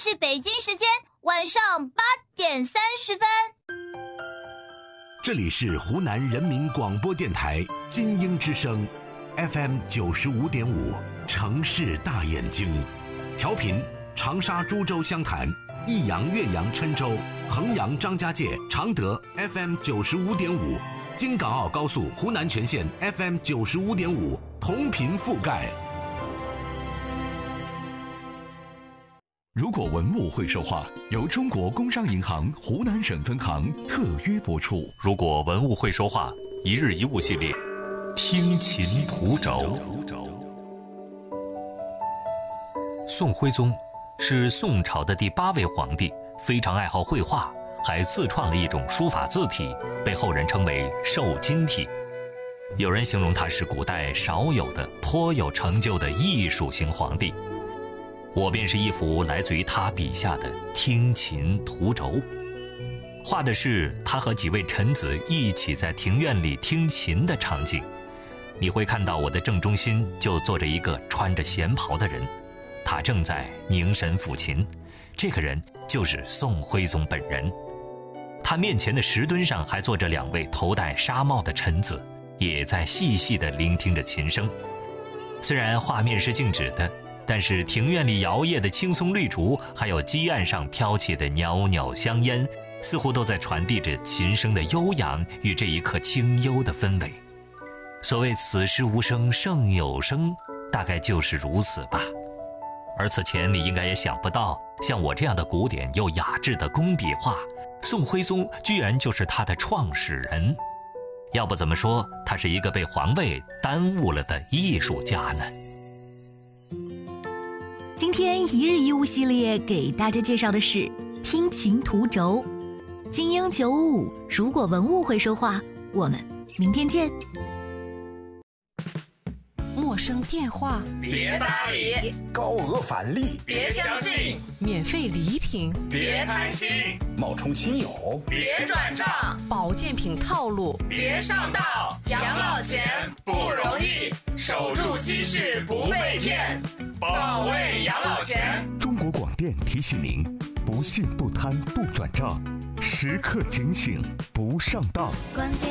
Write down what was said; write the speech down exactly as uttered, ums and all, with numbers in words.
是北京时间晚上八点三十分。 这里是湖南人民广播电台金鹰之声 F M 九十五点五，城市大眼睛，调频长沙、株洲、湘潭、益阳、岳阳、郴州、衡阳、张家界、常德 F M 九十五点五，京港澳高速湖南全线 F M 九十五点五，同频覆盖。 如果文物会说话，由中国工商银行湖南省分行特约播出。 如果文物会说话，一日一物系列，听琴图轴。宋徽宗是宋朝的第八位皇帝，非常爱好绘画，还自创了一种书法字体，被后人称为瘦金体。有人形容他是古代少有的颇有成就的艺术型皇帝。我便是一幅来自于他笔下的听琴图轴，画的是他和几位臣子一起在庭院里听琴的场景。你会看到我的正中心就坐着一个穿着闲袍的人，他正在凝神抚琴，这个人就是宋徽宗本人。他面前的石墩上还坐着两位头戴纱帽的臣子，也在细细地聆听着琴声。虽然画面是静止的，但是庭院里摇曳的青松绿竹，还有基岸上飘起的袅袅香烟，似乎都在传递着琴声的悠扬与这一刻清幽的氛围。所谓此时无声胜有声，大概就是如此吧。而此前你应该也想不到，像我这样的古典又雅致的工笔画，宋徽宗居然就是他的创始人。要不怎么说他是一个被皇位耽误了的艺术家呢？ 今天一日一物系列给大家介绍的是听琴图轴。金鹰九五五，如果文物会说话，我们明天见。 陌生电话别搭理， 高额返利别相信， 免费礼品别贪心， 冒充亲友别转账， 保健品套路别上当。养老钱不容易，守住积蓄不被骗，保卫养老钱。 中国广电提醒您：不信不贪不转账，时刻警醒不上当。